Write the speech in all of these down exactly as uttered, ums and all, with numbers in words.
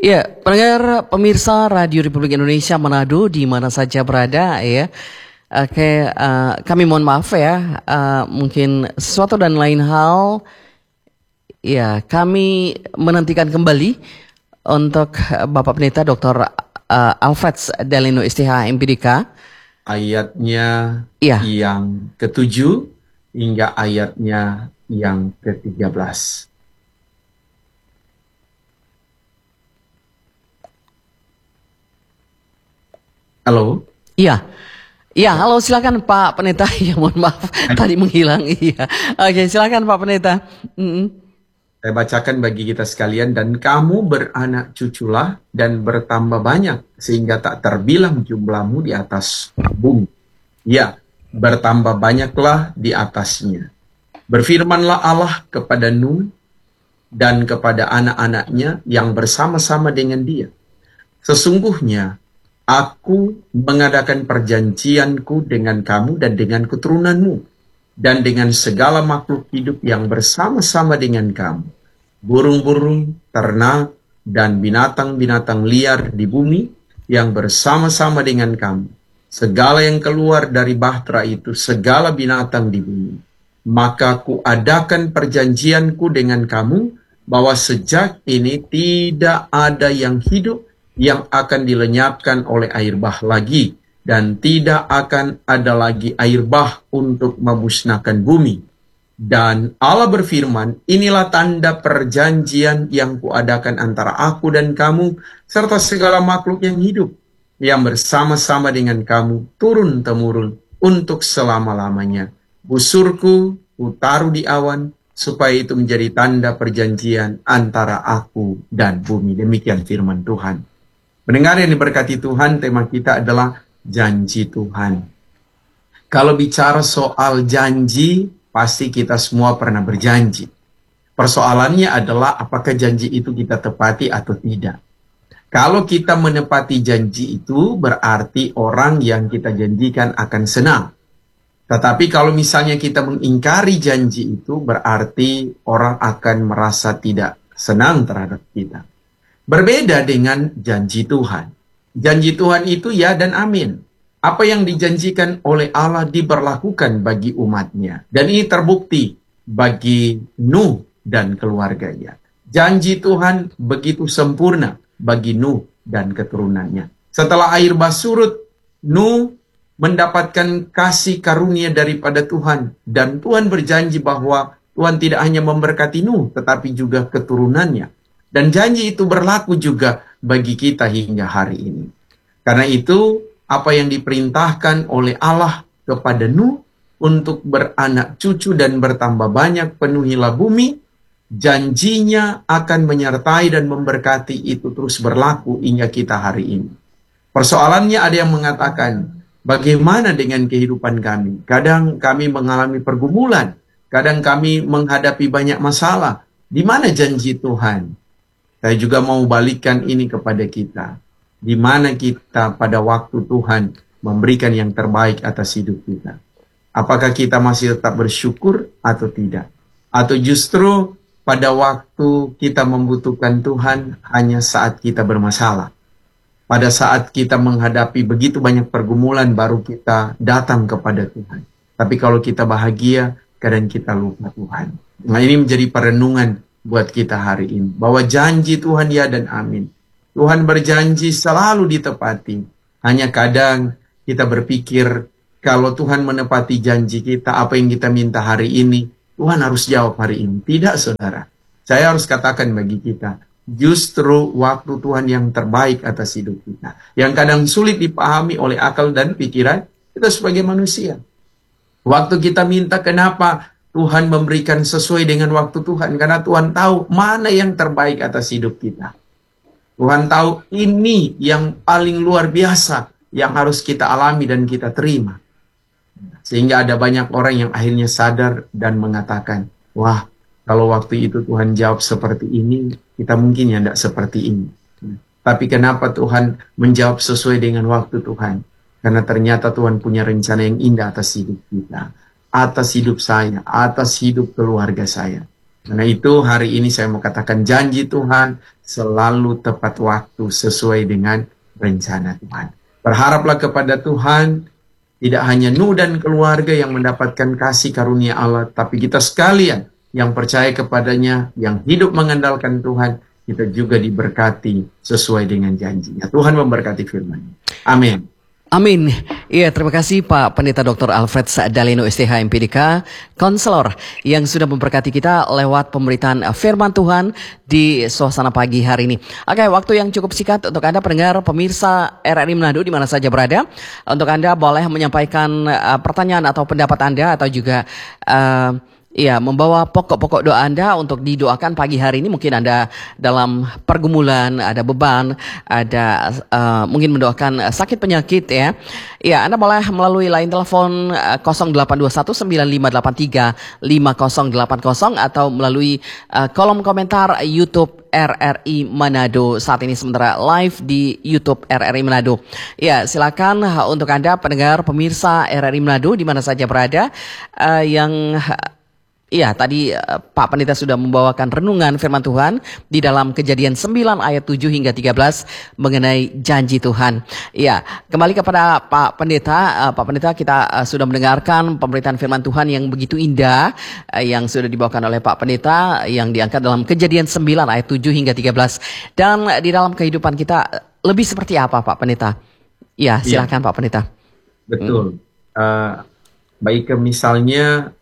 Ya, pendengar pemirsa Radio Republik Indonesia Manado di mana saja berada ya. Oke, uh, kami mohon maaf ya, uh, mungkin sesuatu dan lain hal ya kami menantikan kembali untuk Bapak Pendeta Doktor uh, Alfred Delino S T H M P D K. Ayatnya ya. Yang ketujuh hingga ayatnya yang ketiga belas. Halo? Iya. Iya, halo silakan Pak Pendeta. Ya mohon maaf tadi menghilang. Iya. Oke, silakan Pak Pendeta. Mm-mm. Saya bacakan bagi kita sekalian, dan kamu beranak cuculah dan bertambah banyak sehingga tak terbilang jumlahmu di atas bumi. Ya, bertambah banyaklah di atasnya. Berfirmanlah Allah kepada Nuh dan kepada anak-anaknya yang bersama-sama dengan dia. Sesungguhnya Aku mengadakan perjanjianku dengan kamu dan dengan keturunanmu, dan dengan segala makhluk hidup yang bersama-sama dengan kamu, burung-burung, ternak, dan binatang-binatang liar di bumi yang bersama-sama dengan kamu, segala yang keluar dari bahtera itu, segala binatang di bumi. Maka kuadakan perjanjianku dengan kamu, bahwa sejak ini tidak ada yang hidup yang akan dilenyapkan oleh air bah lagi, dan tidak akan ada lagi air bah untuk memusnahkan bumi. Dan Allah berfirman, inilah tanda perjanjian yang kuadakan antara aku dan kamu, serta segala makhluk yang hidup, yang bersama-sama dengan kamu, turun-temurun, untuk selama-lamanya. Busurku kutaruh di awan, supaya itu menjadi tanda perjanjian antara aku dan bumi. Demikian firman Tuhan. Pendengar yang diberkati Tuhan, tema kita adalah janji Tuhan. Kalau bicara soal janji, pasti kita semua pernah berjanji. Persoalannya adalah apakah janji itu kita tepati atau tidak. Kalau kita menepati janji itu, berarti orang yang kita janjikan akan senang. Tetapi kalau misalnya kita mengingkari janji itu, berarti orang akan merasa tidak senang terhadap kita. Berbeda dengan janji Tuhan. Janji Tuhan itu ya dan amin. Apa yang dijanjikan oleh Allah diberlakukan bagi umatnya. Dan ini terbukti bagi Nuh dan keluarganya. Janji Tuhan begitu sempurna bagi Nuh dan keturunannya. Setelah air bah surut, Nuh mendapatkan kasih karunia daripada Tuhan. Dan Tuhan berjanji bahwa Tuhan tidak hanya memberkati Nuh, tetapi juga keturunannya. Dan janji itu berlaku juga bagi kita hingga hari ini. Karena itu, apa yang diperintahkan oleh Allah kepada Nuh untuk beranak cucu dan bertambah banyak, penuhilah bumi, janjinya akan menyertai dan memberkati itu terus berlaku hingga kita hari ini. Persoalannya ada yang mengatakan, bagaimana dengan kehidupan kami? Kadang kami mengalami pergumulan, kadang kami menghadapi banyak masalah. Di mana janji Tuhan? Saya juga mau balikkan ini kepada kita. Di mana kita pada waktu Tuhan memberikan yang terbaik atas hidup kita? Apakah kita masih tetap bersyukur atau tidak? Atau justru pada waktu kita membutuhkan Tuhan hanya saat kita bermasalah? Pada saat kita menghadapi begitu banyak pergumulan baru kita datang kepada Tuhan. Tapi kalau kita bahagia, kadang kita lupa Tuhan. Nah, ini menjadi perenungan buat kita hari ini, bahwa janji Tuhan ya dan amin. Tuhan berjanji selalu ditepati. Hanya kadang kita berpikir, kalau Tuhan menepati janji kita, apa yang kita minta hari ini, Tuhan harus jawab hari ini. Tidak, saudara. Saya harus katakan bagi kita, justru waktu Tuhan yang terbaik atas hidup kita, yang kadang sulit dipahami oleh akal dan pikiran kita sebagai manusia. Waktu kita minta, kenapa Tuhan memberikan sesuai dengan waktu Tuhan, karena Tuhan tahu mana yang terbaik atas hidup kita. Tuhan tahu ini yang paling luar biasa yang harus kita alami dan kita terima. Sehingga ada banyak orang yang akhirnya sadar dan mengatakan, wah, kalau waktu itu Tuhan jawab seperti ini, kita mungkin ya tidak seperti ini. Tapi kenapa Tuhan menjawab sesuai dengan waktu Tuhan? Karena ternyata Tuhan punya rencana yang indah atas hidup kita, atas hidup saya, atas hidup keluarga saya. Karena itu hari ini saya mau katakan janji Tuhan selalu tepat waktu sesuai dengan rencana Tuhan. Berharaplah kepada Tuhan, tidak hanya Nuh dan keluarga yang mendapatkan kasih karunia Allah, tapi kita sekalian yang percaya kepadanya, yang hidup mengandalkan Tuhan, kita juga diberkati sesuai dengan janjinya. Tuhan memberkati firman-Nya. Amin. Amin. Iya, terima kasih Pak Pendeta doktor Alfred Daleno S T H M P D K, konselor yang sudah memberkati kita lewat pemberitaan firman Tuhan di suasana pagi hari ini. Oke, waktu yang cukup singkat untuk Anda pendengar pemirsa R R I Manado di mana saja berada. Untuk Anda boleh menyampaikan uh, pertanyaan atau pendapat Anda atau juga uh, Iya, membawa pokok-pokok doa Anda untuk didoakan pagi hari ini. Mungkin Anda dalam pergumulan, ada beban, ada uh, mungkin mendoakan sakit penyakit ya. Iya, Anda boleh melalui line telepon uh, nol delapan dua satu sembilan lima delapan tiga lima nol delapan nol atau melalui uh, kolom komentar YouTube R R I Manado saat ini sementara live di YouTube R R I Manado. Ya, silakan uh, untuk Anda pendengar pemirsa R R I Manado di mana saja berada uh, yang uh, Iya, tadi uh, Pak Pendeta sudah membawakan renungan firman Tuhan di dalam Kejadian sembilan ayat tujuh hingga tiga belas mengenai janji Tuhan. Iya, kembali kepada Pak Pendeta. Uh, Pak Pendeta, kita uh, sudah mendengarkan pemberitaan firman Tuhan yang begitu indah uh, yang sudah dibawakan oleh Pak Pendeta yang diangkat dalam Kejadian sembilan ayat tujuh hingga tiga belas. Dan uh, di dalam kehidupan kita uh, lebih seperti apa Pak Pendeta? Iya, silakan ya. Pak Pendeta. Betul. Hmm. Uh, baik misalnya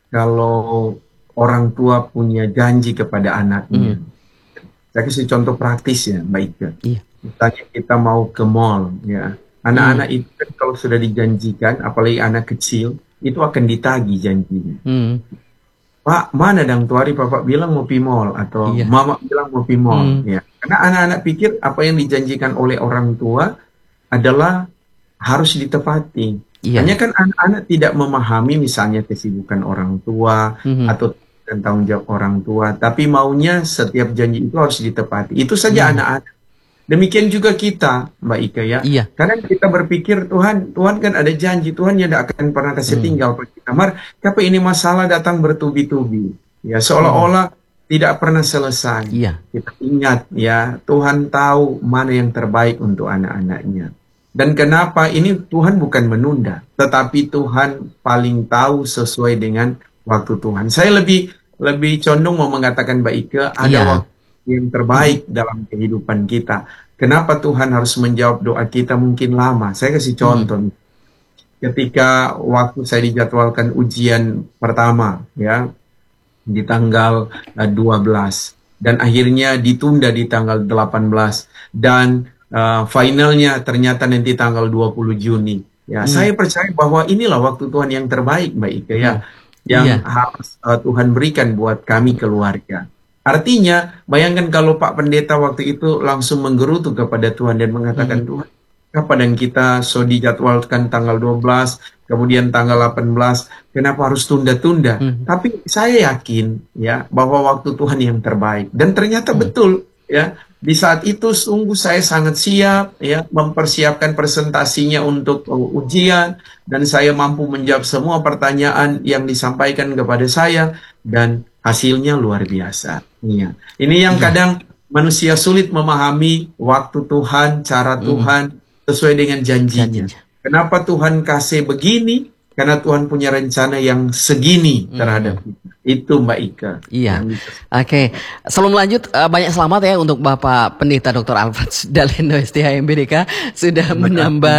kalau orang tua punya janji kepada anaknya. Mm. Saya kasih contoh praktis ya, Mbak Ika. Iya. Misalnya kita mau ke mall, ya. Anak-anak mm. itu kan kalau sudah dijanjikan, apalagi anak kecil, itu akan ditagih janjinya. Mm. Pak, mana dang tuari Bapak bilang mau pi mall atau iya. Mama bilang mau pi mall, mm. ya. Karena anak-anak pikir apa yang dijanjikan oleh orang tua adalah harus ditepati. Iya. Hanya kan anak-anak tidak memahami misalnya kesibukan orang tua mm-hmm. atau tanggung jawab orang tua, tapi maunya setiap janji itu harus ditepati. Itu saja mm. anak-anak. Demikian juga kita, Mbak Ika ya. Iya. Karena kita berpikir Tuhan, Tuhan kan ada janji, Tuhan yang tidak akan pernah kasih mm. tinggal pada kita. Mar, tapi ini masalah datang bertubi-tubi. Ya, seolah-olah mm. tidak pernah selesai. Iya. Kita ingat ya, Tuhan tahu mana yang terbaik untuk anak-anaknya. Dan kenapa ini Tuhan bukan menunda, tetapi Tuhan paling tahu sesuai dengan waktu Tuhan. Saya lebih lebih condong mau mengatakan Mbak Ika, ada yeah. waktu yang terbaik hmm. dalam kehidupan kita. Kenapa Tuhan harus menjawab doa kita mungkin lama? Saya kasih contoh. Hmm. Ketika waktu saya dijadwalkan ujian pertama, ya di tanggal uh, dua belas, dan akhirnya ditunda di tanggal delapan belas, dan Uh, finalnya ternyata nanti tanggal dua puluh Juni. Ya, hmm. saya percaya bahwa inilah waktu Tuhan yang terbaik, Mbak Ika ya, hmm. yang yeah. harus uh, Tuhan berikan buat kami keluarga. Artinya, bayangkan kalau Pak Pendeta waktu itu langsung menggerutu kepada Tuhan dan mengatakan, hmm. Tuhan, kapan kita so dijadwalkan tanggal dua belas, kemudian tanggal delapan belas, kenapa harus tunda-tunda? Hmm. Tapi saya yakin ya bahwa waktu Tuhan yang terbaik, dan ternyata hmm. betul ya. Di saat itu sungguh saya sangat siap ya mempersiapkan presentasinya untuk uh, ujian, dan saya mampu menjawab semua pertanyaan yang disampaikan kepada saya, dan hasilnya luar biasa. Ya. Ini yang ya. kadang manusia sulit memahami waktu Tuhan, cara Tuhan mm. sesuai dengan janjinya. Janji. Kenapa Tuhan kasih begini? Karena Tuhan punya rencana yang segini terhadap kita. Hmm. Itu Mbak Ika. Iya. Oke. Okay. Sebelum lanjut, uh, banyak selamat ya untuk Bapak Pendeta doktor Alfred Daleno S T H M P D K sudah Betul. menambah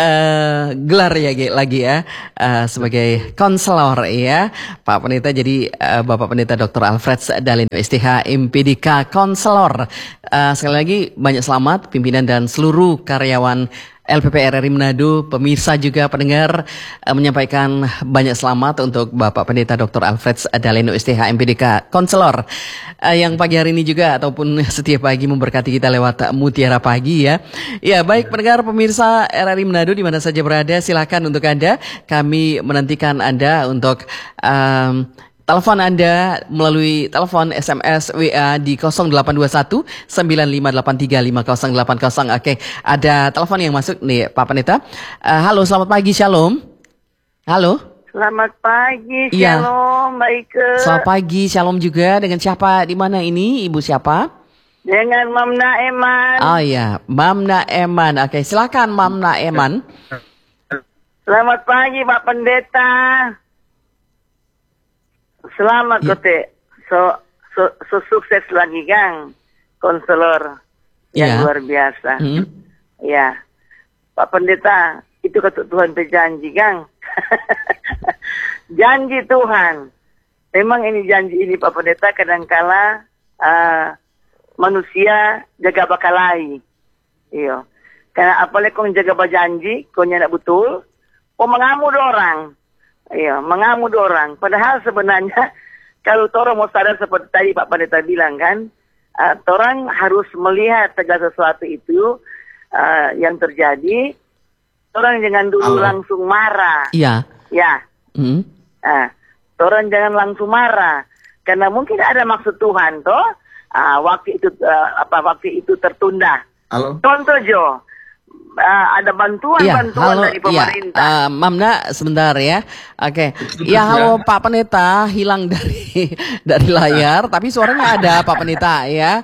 uh, gelar ya lagi ya uh, sebagai konselor ya Pak Pendeta. Jadi uh, Bapak Pendeta doktor Alfred Daleno S T H M P D K konselor. Uh, sekali lagi banyak selamat pimpinan dan seluruh karyawan L P P R R I Manado, pemirsa juga pendengar uh, menyampaikan banyak selamat untuk Bapak Pendeta doktor Alfred Daleno S T H M P D K konselor uh, yang pagi hari ini juga ataupun setiap pagi memberkati kita lewat Mutiara Pagi ya. Ya baik pendengar pemirsa R R I Manado di mana saja berada, silakan untuk Anda, kami menantikan Anda untuk um, telepon Anda melalui telepon S M S W A di nol delapan dua satu sembilan lima delapan tiga lima nol delapan nol. Oke, ada telepon yang masuk nih Pak Pendeta. Uh, halo, selamat pagi, Shalom. Halo. Selamat pagi, Iya. Shalom, Mbak Ike. Selamat pagi, shalom juga. Dengan siapa di mana ini? Ibu siapa? Dengan Mamna Eman. Oh iya, Mamna Eman. Oke, silakan Mamna Eman. Selamat pagi, Pak Pendeta. Selamat Ya. kote. So, so, so sukses lagi, Kang. Konselor yang Ya. luar biasa. Hmm. Ya, Pak Pendeta, itu kata Tuhan berjanji, Kang. Janji Tuhan. Memang ini janji ini, Pak Pendeta, kadangkala uh, manusia jaga bakalai. Iya. Karena apalagi kau jaga berjanji, kau nyak betul, kau mengamuk orang. Iya, mengamuk orang. Padahal sebenarnya kalau orang mau sadar seperti tadi Pak Pendeta bilang kan, uh, orang harus melihat segala sesuatu itu uh, yang terjadi. Orang jangan dulu Halo. langsung marah. Iya. Ya. Hmm. Nah, orang jangan langsung marah. Karena mungkin ada maksud Tuhan toh. Ah, waktu itu uh, apa waktu itu tertunda. Halo. Contoh Jo, uh, ada Iya, bantuan-bantuan halo, dari iya, pemerintah. eh, Mamna sebentar ya. Oke, ya halo Pak Pendeta, hilang dari dari layar, tapi suaranya ada Pak Pendeta ya.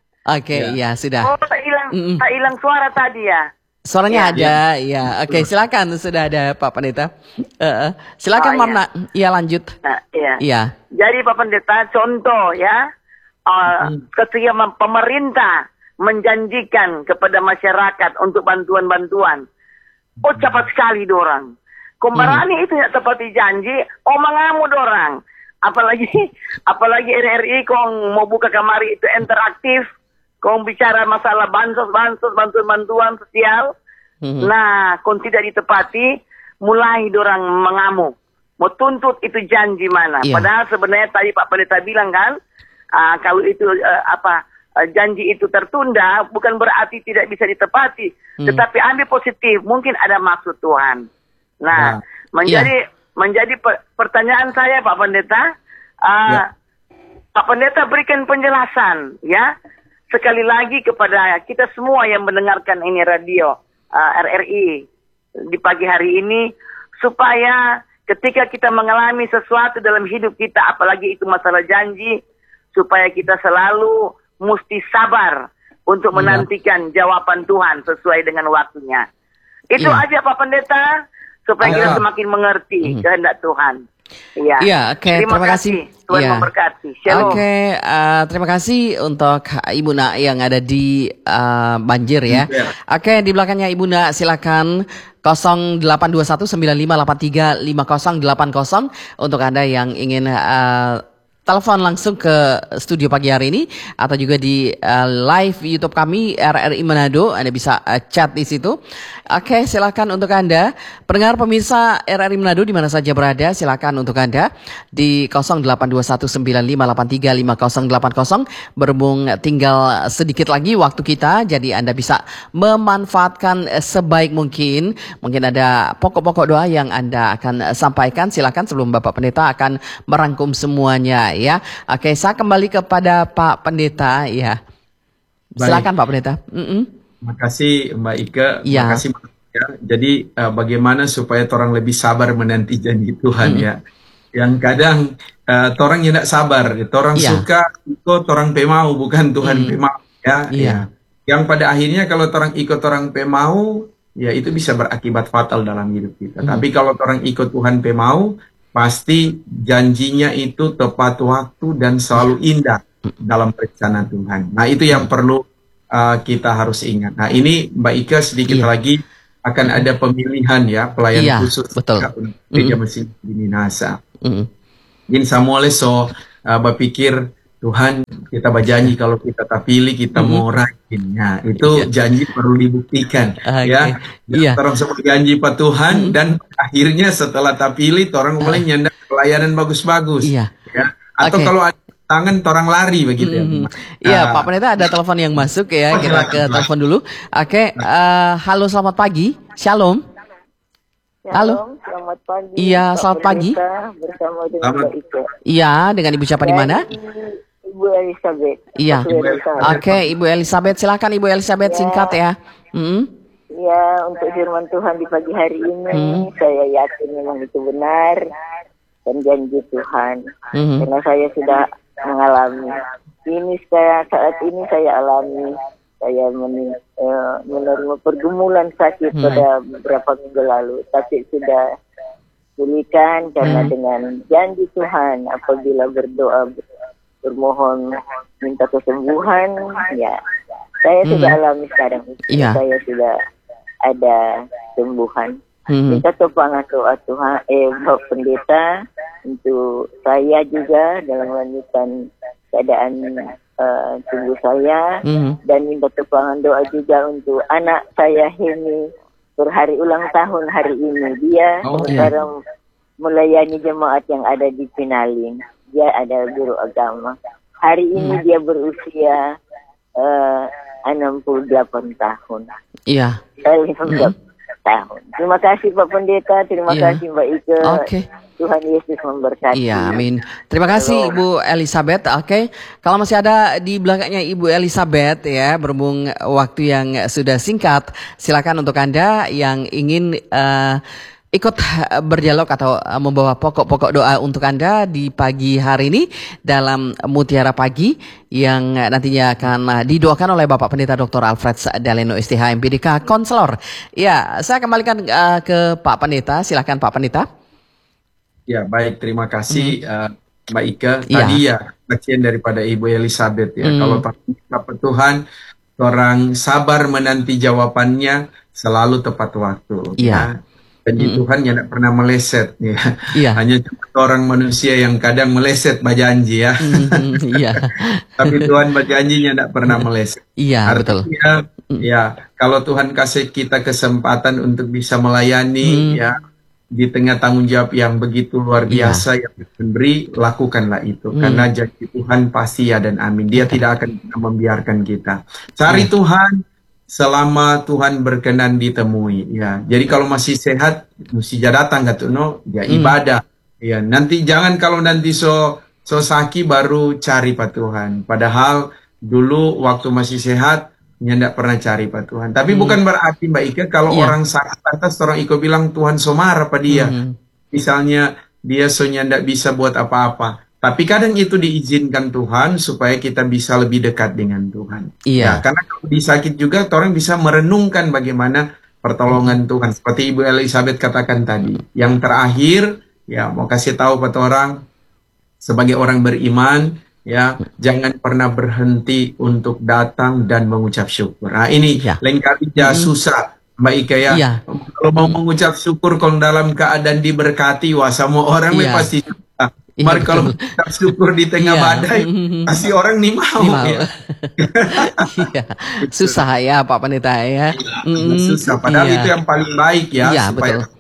Oke, ya sudah. Oh, tak hilang, Mm-mm. tak hilang suara tadi ya. Suaranya Ya. ada, ya. Oke, silakan sudah ada Pak Pendeta. Eh, eh, silakan Oh, iya. Mamna. Iya lanjut. Nah, iya. Iya. Jadi Pak Pendeta, contoh ya, uh, ketika mem- pemerintah menjanjikan kepada masyarakat untuk bantuan-bantuan, oh cepat sekali dorang. Komparani itu tidak seperti janji, oh mengamuk dorang. Apalagi, apalagi R R I kong mau buka kamar itu interaktif, kong bicara masalah bansos, bansos, bantuan-bantuan sosial. Mhm. Nah, kong tidak ditepati, mulai dorang mengamuk. Mau tuntut itu janji mana? Iya. Padahal sebenarnya tadi Pak Pendeta bilang kan, ah, kalau itu eh, apa eh, janji itu tertunda, bukan berarti tidak bisa ditepati, Hmm. tetapi ambil positif, mungkin ada maksud Tuhan. Nah, Nah, menjadi menjadi per- pertanyaan saya Pak Pendeta, ah, Ya. Pak Pendeta berikan penjelasan ya sekali lagi kepada kita semua yang mendengarkan ini radio uh, R R I di pagi hari ini, supaya ketika kita mengalami sesuatu dalam hidup kita, apalagi itu masalah janji, supaya kita selalu mesti sabar untuk menantikan jawaban Tuhan sesuai dengan waktunya. Itu Iya. aja Pak Pendeta, supaya kita Iya. semakin mengerti kehendak Tuhan. Iya. Iya, oke, Terima, terima kasih. kasih. Tuhan Iya. memberkati. Shalom. Oke, eh, terima kasih untuk Ibu Na yang ada di eh, Banjir ya. Iya. Oke, di belakangnya Ibu Na silakan nol delapan dua satu sembilan lima delapan tiga lima nol delapan nol untuk Anda yang ingin eh, telepon langsung ke studio pagi hari ini atau juga di eh, live YouTube kami R R I Manado. Anda bisa eh, chat di situ. Oke, silakan untuk Anda pendengar pemirsa R R I Manado di mana saja berada, silakan untuk Anda di nol delapan dua satu sembilan lima delapan tiga lima nol delapan nol. Berhubung tinggal sedikit lagi waktu kita, jadi Anda bisa memanfaatkan eh, sebaik mungkin. Mungkin ada pokok-pokok doa yang Anda akan sampaikan, silakan sebelum Bapak Pendeta akan merangkum semuanya ya. Oke, saya kembali kepada Pak Pendeta ya. Silakan Pak Pendeta. Mm-mm. Terima kasih Mbak Ike. Ya. Terima kasih Mbak Ike. Jadi uh, bagaimana supaya orang lebih sabar menanti janji Tuhan Hmm. ya. Yang kadang uh, orang tidak sabar, orang Ya. suka ikut orang pemau bukan Tuhan Hmm. pemau ya. Iya. ya. Yang pada akhirnya kalau orang ikut orang pemau, ya itu bisa berakibat fatal dalam hidup kita. Hmm. Tapi kalau orang ikut Tuhan pemau, pasti janjinya itu tepat waktu dan selalu indah dalam rencana Tuhan. Nah itu yang perlu uh, kita harus ingat. Nah ini Mbak Ika sedikit Iya. lagi akan ada pemilihan ya pelayan Iya, khusus betul. untuk gereja Mesin di Minasa. Mm-mm. Jadi Samuel so uh, berpikir Tuhan kita berjanji kalau kita tak pilih kita Mm-mm. mau rajin. Nah itu Iya. janji perlu dibuktikan Oke. ya. Iya. Orang semua janji Pak Tuhan dan akhirnya setelah tak pilih orang mulai nyandang pelayanan bagus-bagus. Iya. Ya. Atau Oke. kalau ada tangan orang lari begitu ya. Mm. Iya, Ah, Pak Pendeta ada telepon yang masuk ya. Oh, Kita silakan, ke silakan. telepon dulu. Oke, eh, halo selamat pagi. Shalom. Halo. Selamat pagi. Iya, Pak selamat pagi. Pendeta, bersama dengan Selamat. Mbak Ike. Iya, dengan Ibu siapa di mana? Dan Ibu Elizabeth. Iya. Ratu Elizabeth. Oke, Ibu Elizabeth, silakan Ibu Elizabeth Ya. singkat ya. Mm. Ya, untuk firman Tuhan di pagi hari ini, hmm. saya yakin memang itu benar dan janji Tuhan. Hmm. Karena saya sudah mengalami ini, saya saat ini saya alami, saya men, uh, menerima pergumulan sakit hmm. pada beberapa minggu lalu, tapi sudah pulihkan karena hmm. dengan janji Tuhan apabila berdoa bermohon minta kesembuhan, ya saya hmm. sudah alami sekarang itu. Yeah. Saya sudah ada sembuhan. Hmm. Kita topangan doa Tuhan, eh Bapak Pendeta untuk saya juga dalam melanjutkan keadaan uh, tubuh saya hmm. dan minta topangan doa juga untuk anak saya Hemi berhari ulang tahun hari ini. Dia oh, sekarang yeah. melayani jemaat yang ada di Pinaling. Dia ada guru agama. Hari ini hmm. dia berusia uh, enam puluh delapan tahun. Iya. Saya lima belas tahun. Terima kasih Pak Pendeta, terima yeah. kasih Mbak Ike. Oke. Okay. Tuhan Yesus memberkati. Iya, amin. Terima kasih Ibu Elizabeth. Oke, okay. Kalau masih ada di belakangnya Ibu Elizabeth ya, berhubung waktu yang sudah singkat, silakan untuk Anda yang ingin uh, ikut berdialog atau membawa pokok-pokok doa untuk Anda di pagi hari ini dalam Mutiara Pagi yang nantinya akan didoakan oleh Bapak Pendeta Doktor Alfred Daleno S T H M P D K Konselor. Ya, saya kembalikan uh, ke Pak Pendeta. Silakan Pak Pendeta. Ya, baik. Terima kasih hmm. uh, Mbak Ika. Tadi ya, bagian daripada Ibu Elizabeth ya. Hmm. Kalau Bapak Tuhan, orang sabar menanti jawabannya selalu tepat waktu. Ya. ya. Janji mm-hmm. Tuhan yang tidak pernah meleset ya. Iya. Hanya orang manusia yang kadang meleset berjanji ya. Mm-hmm. Iya. Tapi Tuhan berjanjinya tidak pernah meleset. Iya, Artinya, betul. Ya, kalau Tuhan kasih kita kesempatan untuk bisa melayani mm. ya di tengah tanggung jawab yang begitu luar biasa yeah. yang memberi, lakukanlah itu. Mm. Karena janji Tuhan pasti ya dan amin. Dia yeah. tidak akan membiarkan kita. Cari yeah. Tuhan selama Tuhan berkenan ditemui ya. Jadi kalau masih sehat mesti datang gitu no, ya ibadah. Hmm. Ya, nanti jangan kalau nanti so so sakit baru cari Pak Tuhan. Padahal dulu waktu masih sehat nyandak pernah cari Pak Tuhan. Tapi hmm. bukan berarti Mbak Ika kalau yeah. orang sakit atas orang Iko bilang Tuhan so marah pada dia. Hmm. Misalnya dia so nyandak bisa buat apa-apa. Tapi kadang itu diizinkan Tuhan supaya kita bisa lebih dekat dengan Tuhan. Iya. Ya, karena kalau disakit juga orang bisa merenungkan bagaimana pertolongan hmm. Tuhan. Seperti Ibu Elizabeth katakan tadi. Yang terakhir, ya mau kasih tahu pada orang sebagai orang beriman, ya jangan pernah berhenti untuk datang dan mengucap syukur. Nah ini ya. lengkap aja hmm. susah. Mbak Ika ya, ya. Kalau mau mengucap syukur kalau dalam keadaan diberkati, wah semua orang ya. pasti susah. Iya, Mari kalau kita syukur di tengah iya. badai, pasti orang nih mau. mau. Ya. Iya. Susah ya Pak Pendeta ya. Mm, susah, padahal iya. itu yang paling baik ya. Iya, supaya betul.